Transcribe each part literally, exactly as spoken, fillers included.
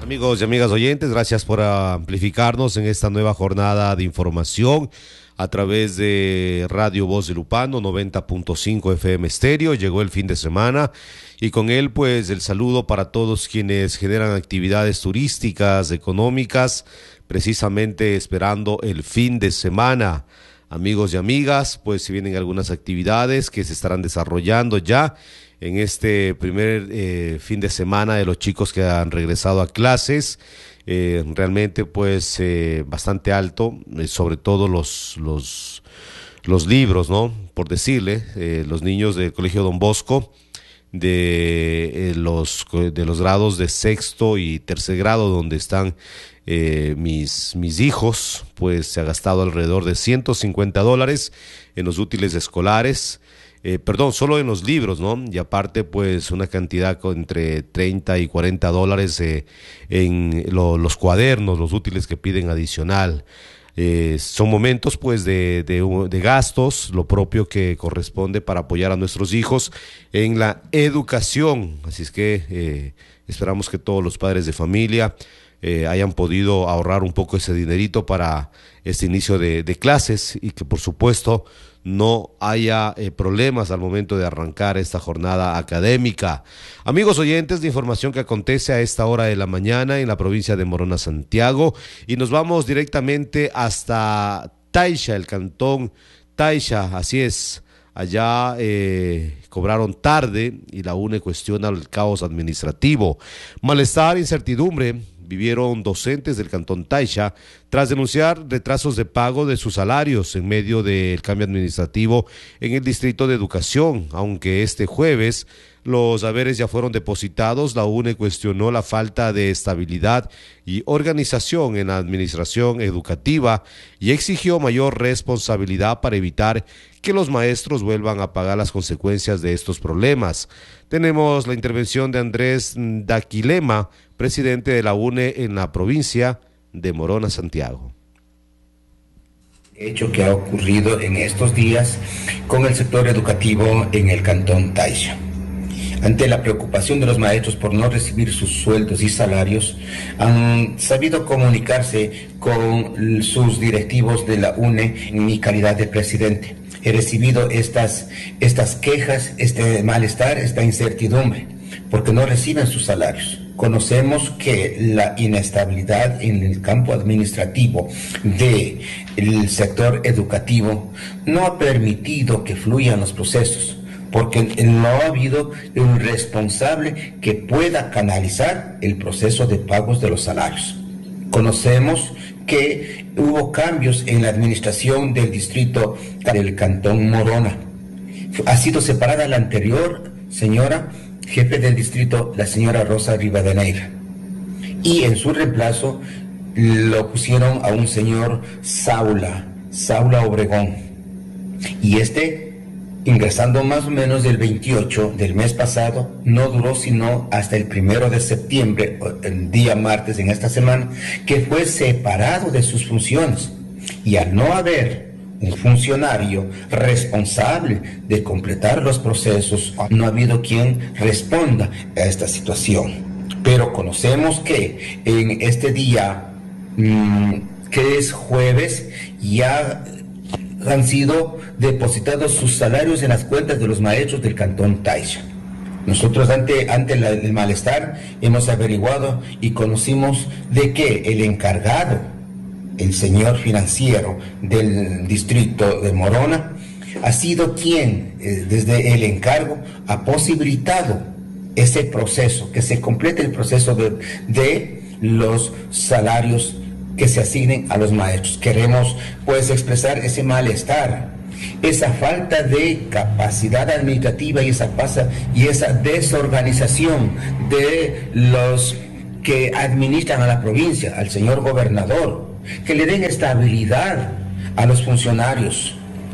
Amigos y amigas oyentes, gracias por amplificarnos en esta nueva jornada de información a través de Radio Voz de Lupano, noventa punto cinco F M Estéreo. Llegó el fin de semana y con él pues el saludo para todos quienes generan actividades turísticas, económicas, precisamente esperando el fin de semana. Amigos y amigas, pues se vienen algunas actividades que se estarán desarrollando ya en este primer eh, fin de semana de los chicos que han regresado a clases. Eh, realmente pues eh, bastante alto, eh, sobre todo los, los, los libros, ¿no? Por decirle, eh, los niños del Colegio Don Bosco, de, eh, los, de los grados de sexto y tercer grado, donde están eh, mis, mis hijos, pues se ha gastado alrededor de ciento cincuenta dólares en los útiles escolares. Eh, perdón, solo en los libros, ¿no? Y aparte, pues, una cantidad entre treinta y cuarenta dólares eh, en lo, los cuadernos, los útiles que piden adicional. Eh, son momentos, pues, de, de, de gastos, lo propio que corresponde para apoyar a nuestros hijos en la educación. Así es que eh, esperamos que todos los padres de familia eh, hayan podido ahorrar un poco ese dinerito para este inicio de, de clases y que, por supuesto, no haya eh, problemas al momento de arrancar esta jornada académica. Amigos oyentes, de información que acontece a esta hora de la mañana en la provincia de Morona, Santiago, y nos vamos directamente hasta Taisha, el cantón Taisha. Así es, allá eh, cobraron tarde y la U N E cuestiona el caos administrativo. Malestar, incertidumbre vivieron docentes del cantón Taisha tras denunciar retrasos de pago de sus salarios en medio del cambio administrativo en el Distrito de Educación. Aunque este jueves los haberes ya fueron depositados, la U N E cuestionó la falta de estabilidad y organización en la administración educativa y exigió mayor responsabilidad para evitar que los maestros vuelvan a pagar las consecuencias de estos problemas. Tenemos la intervención de Andrés Daquilema, presidente de la U N E en la provincia de Morona, Santiago. Hecho que ha ocurrido en estos días con el sector educativo en el cantón Taisha. Ante la preocupación de los maestros por no recibir sus sueldos y salarios, han sabido comunicarse con sus directivos de la U N E en mi calidad de presidente. He recibido estas, estas quejas, este malestar, esta incertidumbre, porque no reciben sus salarios. Conocemos que la inestabilidad en el campo administrativo del sector educativo no ha permitido que fluyan los procesos, porque no ha habido un responsable que pueda canalizar el proceso de pagos de los salarios. Conocemos que hubo cambios en la administración del distrito del cantón Morona. Ha sido separada la anterior señora jefe del distrito, la señora Rosa Rivadeneira, y en su reemplazo lo pusieron a un señor Saula, Saula Obregón, y este, ingresando más o menos el veintiocho del mes pasado, no duró sino hasta el primero de septiembre, el día martes en esta semana, que fue separado de sus funciones. Y al no haber un funcionario responsable de completar los procesos, no ha habido quien responda a esta situación. Pero conocemos que en este día, mmm, que es jueves, ya han sido depositados sus salarios en las cuentas de los maestros del cantón Taisha. Nosotros ante, ante la, el malestar hemos averiguado y conocimos de que el encargado, el señor financiero del distrito de Morona, ha sido quien eh, desde el encargo ha posibilitado ese proceso, que se complete el proceso de, de los salarios que se asignen a los maestros. Queremos pues expresar ese malestar, esa falta de capacidad administrativa y esa, pasa, y esa desorganización de los que administran a la provincia, al señor gobernador, que le den estabilidad a los funcionarios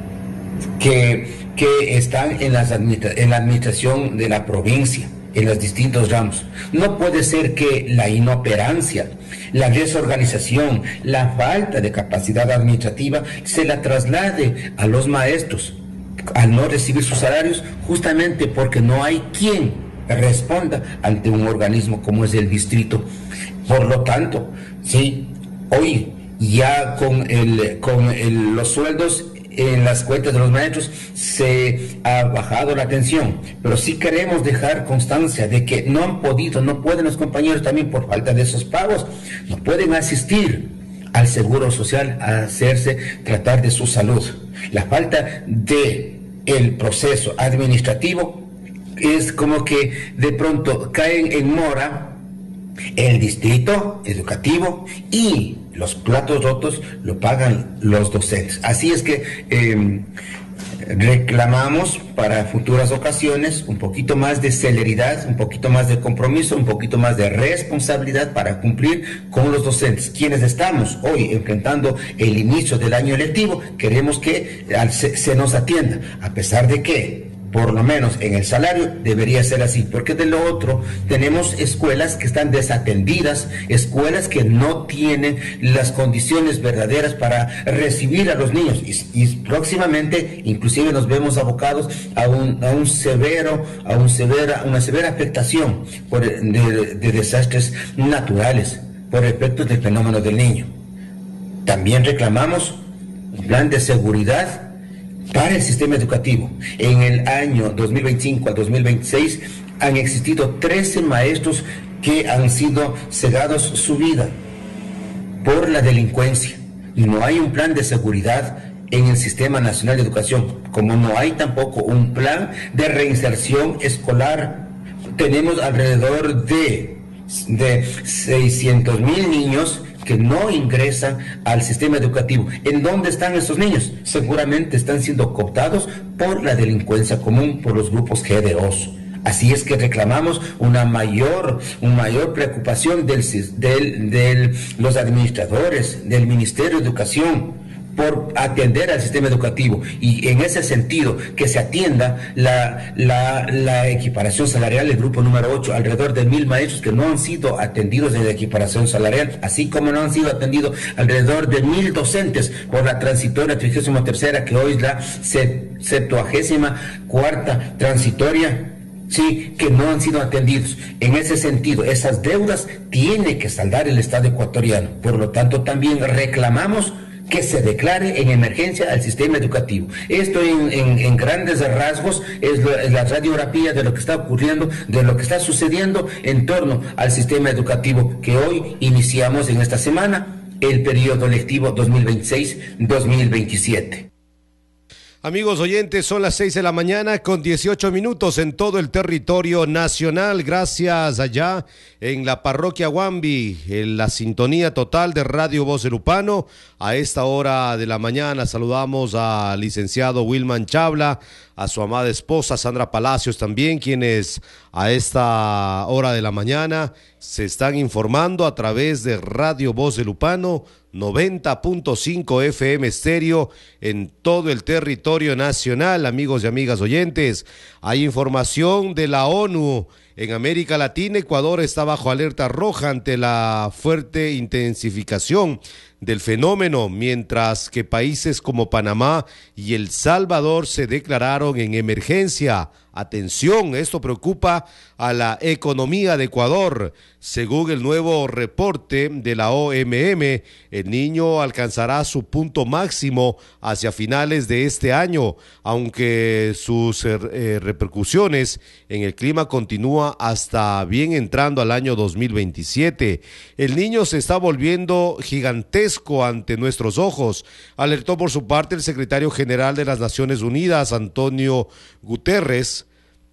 que, que están en, las administra en la administración de la provincia, en los distintos ramos. No puede ser que la inoperancia, la desorganización, la falta de capacidad administrativa se la traslade a los maestros al no recibir sus salarios, justamente porque no hay quien responda ante un organismo como es el distrito. Por lo tanto, sí, hoy ya con, el, con el, los sueldos en las cuentas de los maestros se ha bajado la tensión, pero sí queremos dejar constancia de que no han podido, no pueden los compañeros también por falta de esos pagos, no pueden asistir al Seguro Social a hacerse tratar de su salud. La falta de el proceso administrativo es como que de pronto caen en mora el distrito educativo y los platos rotos lo pagan los docentes. Así es que eh, reclamamos para futuras ocasiones un poquito más de celeridad, un poquito más de compromiso, un poquito más de responsabilidad para cumplir con los docentes. Quienes estamos hoy enfrentando el inicio del año lectivo, queremos que se, se nos atienda, a pesar de que por lo menos en el salario debería ser así, porque de lo otro tenemos escuelas que están desatendidas, escuelas que no tienen las condiciones verdaderas para recibir a los niños y, y próximamente inclusive nos vemos abocados a un, a un severo, a un severa, una severa afectación por, de, de desastres naturales por efectos del fenómeno del Niño. También reclamamos un plan de seguridad para el sistema educativo. En el año dos mil veinticinco al dos mil veintiséis han existido trece maestros que han sido cegados su vida por la delincuencia. Y no hay un plan de seguridad en el Sistema Nacional de Educación, como no hay tampoco un plan de reinserción escolar. Tenemos alrededor de, de seiscientos mil niños que no ingresan al sistema educativo. ¿En dónde están estos niños? Seguramente están siendo cooptados por la delincuencia común, por los grupos G de oso. Así es que reclamamos una mayor, una mayor preocupación del, del, de los administradores, del Ministerio de Educación, por atender al sistema educativo, y en ese sentido que se atienda la, la, la equiparación salarial del grupo número ocho, alrededor de mil maestros que no han sido atendidos en la equiparación salarial, así como no han sido atendidos alrededor de mil docentes por la transitoria trigésima tercera, que hoy es la septuagésima cuarta transitoria, sí, que no han sido atendidos. En ese sentido, esas deudas tiene que saldar el Estado ecuatoriano. Por lo tanto, también reclamamos que se declare en emergencia al sistema educativo. Esto en, en, en grandes rasgos es, lo, es la radiografía de lo que está ocurriendo, de lo que está sucediendo en torno al sistema educativo que hoy iniciamos en esta semana, el periodo lectivo dos mil veintiséis dos mil veintisiete. Amigos oyentes, son las seis de la mañana con dieciocho minutos en todo el territorio nacional. Gracias allá en la parroquia Huambi, en la sintonía total de Radio Voz del Upano. A esta hora de la mañana saludamos al licenciado Wilman Chabla, a su amada esposa Sandra Palacios también, quienes a esta hora de la mañana se están informando a través de Radio Voz del Upano, noventa punto cinco F M estéreo en todo el territorio nacional. Amigos y amigas oyentes, hay información de la ONU. En América Latina, Ecuador está bajo alerta roja ante la fuerte intensificación del fenómeno, mientras que países como Panamá y El Salvador se declararon en emergencia. Atención, esto preocupa a la economía de Ecuador. Según el nuevo reporte de la O M M, el Niño alcanzará su punto máximo hacia finales de este año, aunque sus eh, repercusiones en el clima continúan hasta bien entrando al año dos mil veintisiete. El Niño se está volviendo gigantesco ante nuestros ojos, alertó por su parte el secretario general de las Naciones Unidas, Antonio Guterres.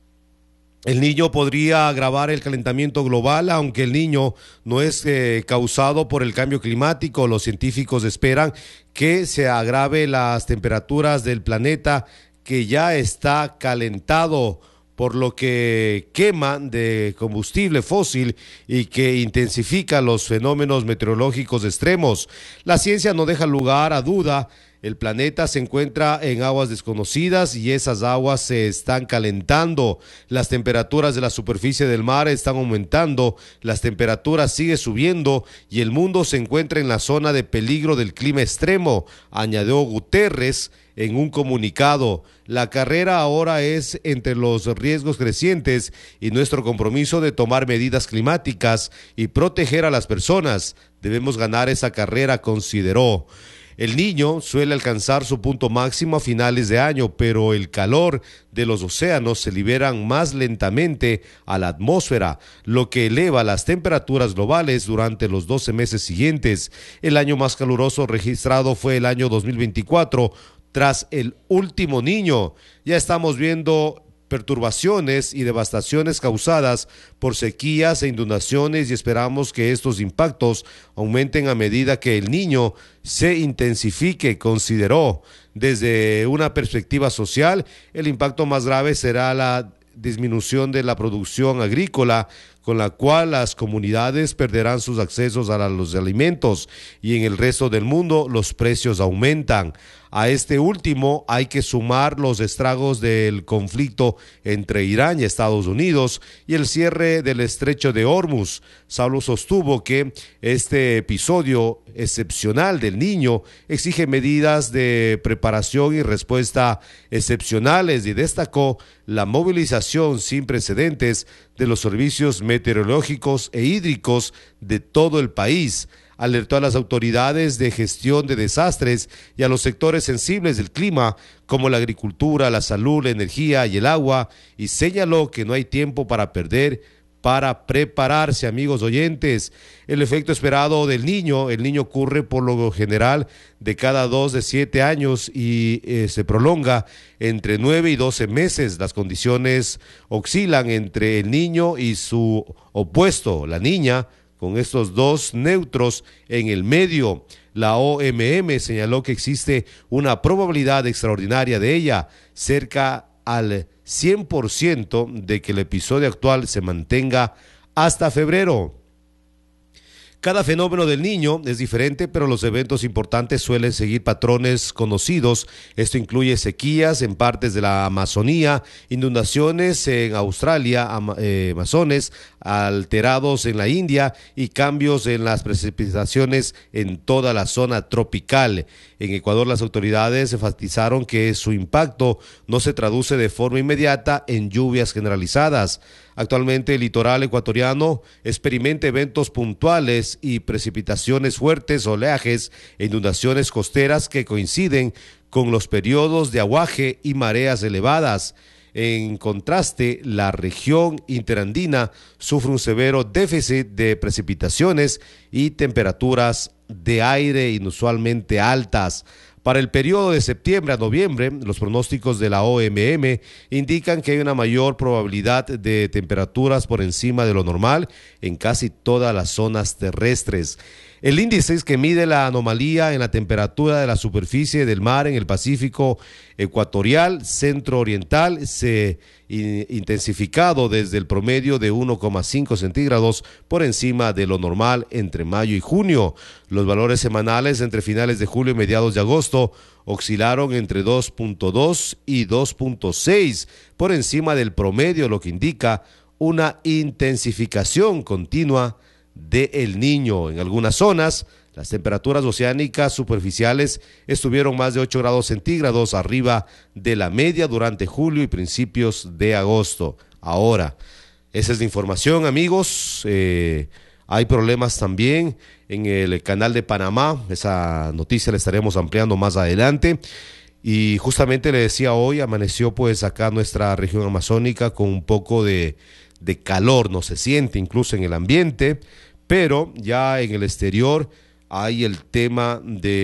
El Niño podría agravar el calentamiento global, aunque el Niño no es eh, causado por el cambio climático. Los científicos esperan que se agrave las temperaturas del planeta, que ya está calentado por lo que quema de combustible fósil y que intensifica los fenómenos meteorológicos extremos. La ciencia no deja lugar a duda El planeta se encuentra en aguas desconocidas y esas aguas se están calentando. Las temperaturas de la superficie del mar están aumentando, las temperaturas siguen subiendo y el mundo se encuentra en la zona de peligro del clima extremo, añadió Guterres en un comunicado. La carrera ahora es entre los riesgos crecientes y nuestro compromiso de tomar medidas climáticas y proteger a las personas. Debemos ganar esa carrera, consideró. El Niño suele alcanzar su punto máximo a finales de año, pero el calor de los océanos se liberan más lentamente a la atmósfera, lo que eleva las temperaturas globales durante los doce meses siguientes. El año más caluroso registrado fue el año dos mil veinticuatro, tras el último Niño. Ya estamos viendo perturbaciones y devastaciones causadas por sequías e inundaciones y esperamos que estos impactos aumenten a medida que el Niño se intensifique, consideró. Desde una perspectiva social, el impacto más grave será la disminución de la producción agrícola, con la cual las comunidades perderán sus accesos a los alimentos y en el resto del mundo los precios aumentan. A este último hay que sumar los estragos del conflicto entre Irán y Estados Unidos y el cierre del estrecho de Hormuz. Saulo sostuvo que este episodio excepcional del Niño exige medidas de preparación y respuesta excepcionales y destacó la movilización sin precedentes de los servicios meteorológicos e hídricos de todo el país. Alertó a las autoridades de gestión de desastres y a los sectores sensibles del clima, como la agricultura, la salud, la energía y el agua, y señaló que no hay tiempo para perder para prepararse, amigos oyentes. El efecto esperado del Niño, el Niño ocurre por lo general de cada dos de siete años y eh, se prolonga entre nueve y doce meses. Las condiciones oscilan entre el Niño y su opuesto, la Niña, con estos dos neutros en el medio. La O M M señaló que existe una probabilidad extraordinaria de ella, cerca al cien por ciento de que el episodio actual se mantenga hasta febrero. Cada fenómeno del Niño es diferente, pero los eventos importantes suelen seguir patrones conocidos. Esto incluye sequías en partes de la Amazonía, inundaciones en Australia, am eh, Amazones, alterados en la India y cambios en las precipitaciones en toda la zona tropical. En Ecuador, las autoridades enfatizaron que su impacto no se traduce de forma inmediata en lluvias generalizadas. Actualmente el litoral ecuatoriano experimenta eventos puntuales y precipitaciones fuertes, oleajes e inundaciones costeras que coinciden con los periodos de aguaje y mareas elevadas. En contraste, la región interandina sufre un severo déficit de precipitaciones y temperaturas de aire inusualmente altas. Para el periodo de septiembre a noviembre, los pronósticos de la O M M indican que hay una mayor probabilidad de temperaturas por encima de lo normal en casi todas las zonas terrestres. El índice que mide la anomalía en la temperatura de la superficie del mar en el Pacífico ecuatorial centro-oriental se ha intensificado desde el promedio de uno coma cinco centígrados por encima de lo normal entre mayo y junio. Los valores semanales entre finales de julio y mediados de agosto oscilaron entre dos punto dos y dos punto seis por encima del promedio, lo que indica una intensificación continua de El Niño. En algunas zonas, las temperaturas oceánicas superficiales estuvieron más de ocho grados centígrados arriba de la media durante julio y principios de agosto. Ahora, esa es la información, amigos. Eh, hay problemas también en el canal de Panamá. Esa noticia la estaremos ampliando más adelante. Y justamente le decía, hoy amaneció pues acá nuestra región amazónica con un poco de, de calor, no se siente incluso en el ambiente, pero ya en el exterior hay el tema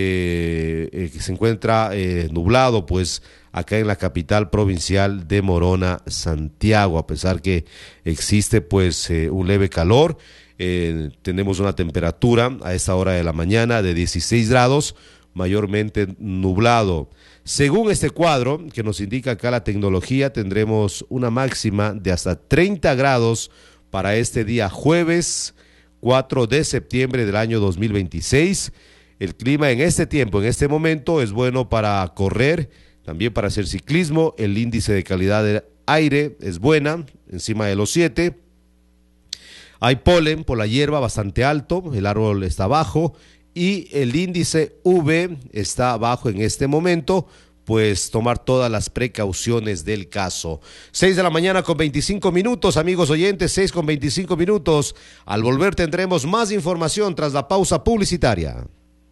de eh, que se encuentra eh, nublado, pues acá en la capital provincial de Morona, Santiago, a pesar que existe pues eh, un leve calor. Eh, tenemos una temperatura a esta hora de la mañana de dieciséis grados, mayormente nublado. Según este cuadro que nos indica acá la tecnología, tendremos una máxima de hasta treinta grados para este día jueves cuatro de septiembre del año dos mil veintiséis. El clima en este tiempo, en este momento, es bueno para correr, también para hacer ciclismo. El índice de calidad del aire es buena, encima de los siete. Hay polen por la hierba bastante alto, el árbol está bajo y el índice U V está bajo en este momento, pues tomar todas las precauciones del caso. seis de la mañana con veinticinco minutos, amigos oyentes, seis con veinticinco minutos. Al volver tendremos más información tras la pausa publicitaria.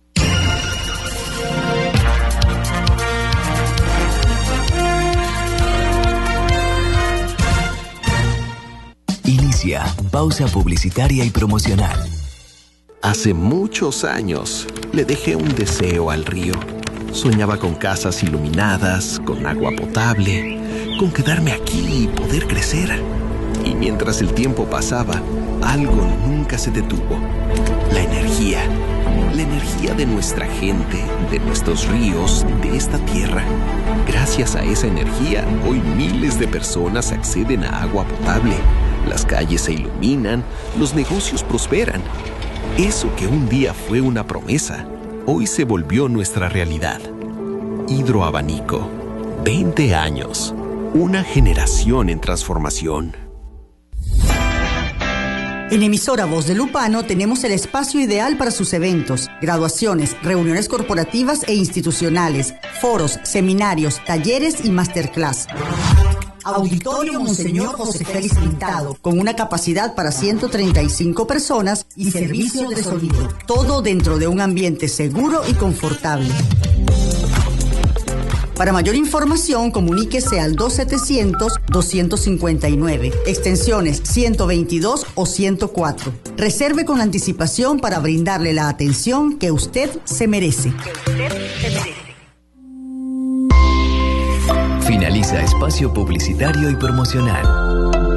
Inicia pausa publicitaria y promocional. Hace muchos años le dejé un deseo al río. Soñaba con casas iluminadas, con agua potable, con quedarme aquí y poder crecer. Y mientras el tiempo pasaba, algo nunca se detuvo. La energía. La energía de nuestra gente, de nuestros ríos, de esta tierra. Gracias a esa energía, hoy miles de personas acceden a agua potable. Las calles se iluminan, los negocios prosperan. Eso que un día fue una promesa, hoy se volvió nuestra realidad. Hidroabanico. veinte años. Una generación en transformación. En Emisora Voz de Lupano tenemos el espacio ideal para sus eventos, graduaciones, reuniones corporativas e institucionales, foros, seminarios, talleres y masterclass. Auditorio Monseñor José Félix Pintado, con una capacidad para ciento treinta y cinco personas y servicio de sonido. Todo dentro de un ambiente seguro y confortable. Para mayor información, comuníquese al dos setecientos, doscientos cincuenta y nueve, extensiones ciento veintidós o ciento cuatro. Reserve con anticipación para brindarle la atención que usted se merece. Que usted se merece. Finaliza espacio publicitario y promocional.